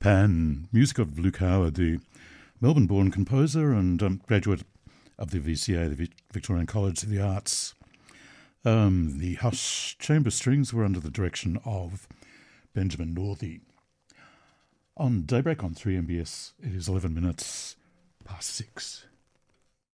Pan, music of Luke Howard, the Melbourne-born composer and graduate of the VCA, the Victorian College of the Arts. The Hush Chamber Strings were under the direction of Benjamin Northey. On Daybreak on 3MBS, it is 11 minutes past 6.